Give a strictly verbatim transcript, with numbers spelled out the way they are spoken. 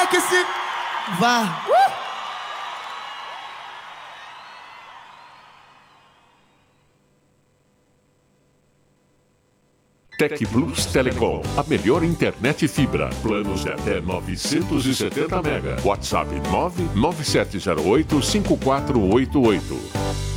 que esse... Vá. Uh! Tec Plus Telecom, a melhor internet fibra. Planos de até novecentos e setenta mega. WhatsApp nove nove sete zero oito cinco quatro oito oito.